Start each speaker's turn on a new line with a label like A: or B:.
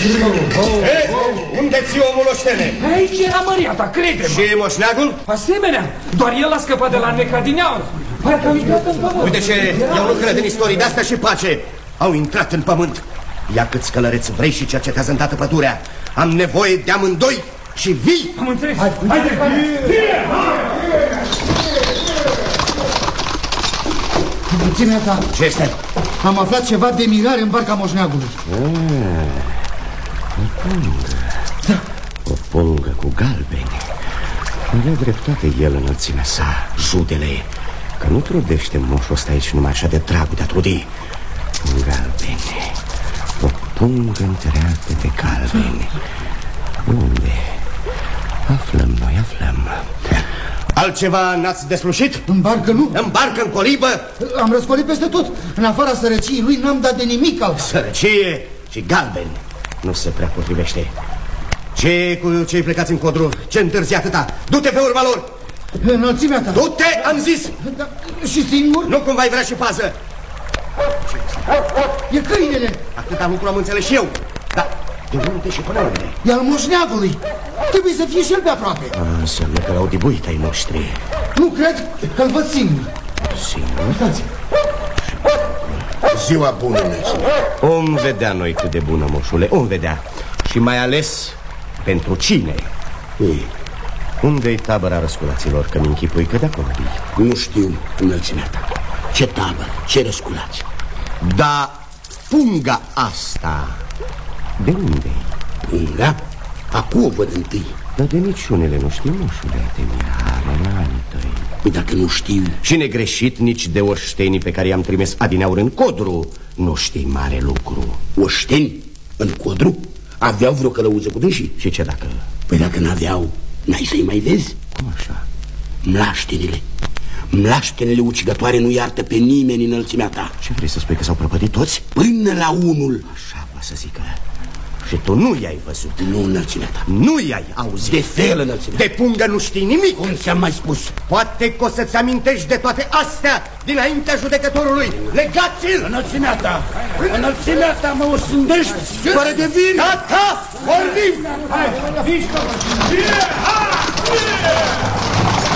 A: Unde-ți omul oștene?
B: Aici era măria ta, crede-mă.
A: Și moșneagul?
B: Asemenea, doar el a scăpat de la necadineaur. Parcă au intrat în pământ.
A: Uite ce, eu nu cred în istorii de-astea și pace. Au intrat în pământ. Ia câți călăreți vrei și cercetează îndată pădurea. Am nevoie de amândoi și vii.
B: Am înțeles.
C: Haide! Înălțimea ta.
A: Ce este?
C: Am aflat ceva de mirare în barca moșneagului.
A: O pungă. Da. O pungă cu galbeni. Avea dreptate el, înălțimea sa, judele, că nu trudește moșul ăsta aici numai așa de dragul de a trudi. Galbeni. O pungă întreagă de galbeni. Unde? Aflăm noi, aflăm. Altceva n-ați deslușit?
C: În barcă nu.
A: În barcă, în colibă?
C: Am răscolit peste tot. În afara sărăciei lui n-am dat de nimic alt.
A: Sărăcie și galbeni. Nu se prea potrivește. Ce cu cei plecați în codru? Ce întârzi atâta? Du-te pe urma lor!
C: Înălțimea ta.
A: Du-te, am zis!
C: Da, și singur?
A: Nu cumva ai vrea și pază.
C: E câinele.
A: Atâta lucru am înțeles și eu. Dar de unde și până unde?
C: E al moșneagului. Trebuie să fie și el pe aproape.
A: Înseamnă că l-au dibuit ai noștri.
C: Nu cred că-l văd singur.
A: Singur?
C: Uitați.
A: Ziua bună, Năcine. Om vedea noi cât de bună, moșule. Om vedea. Și mai ales pentru cine? Ei. Unde-i tabăra răsculaților? Că-mi închipui că de acolo.
D: Nu știu, înălțimea ta. Ce tabără, ce răsculați?
A: Da, punga asta de unde-i?
D: Punga? Acum o văd întâi.
A: Dar de niciunele nu știu, moșule. De mirare înaltă-i.
D: Păi dacă nu știu...
A: Și negreșit nici de orștenii pe care i-am trimis adineauri în codru. Nu știi mare lucru.
D: Oșteni? În codru? Aveau vreo călăuză cu dânsii?
A: Și ce dacă?
D: Păi dacă n-aveau, n-ai să-i mai vezi?
A: Cum așa?
D: Mlaștenile. Mlaștenile ucigătoare nu iartă pe nimeni, înălțimea ta.
A: Ce vrei să spui, că s-au prăpădit toți?
D: Până la unul.
A: Așa va să zică. Și tu nu i-ai văzut.
D: Nu, înălțimea ta.
A: Nu i-ai auzit.
D: De fel, înălțimea.
A: De pungă nu știi nimic.
D: Cum ți-am mai spus?
A: Poate că o să-ți amintești de toate astea dinaintea judecătorului. Legați-l!
D: Înălțimea ta. Înălțimea ta, mă osândești fără de vin.
A: Gata! Vorbim!
B: Hai, mișcă-mă!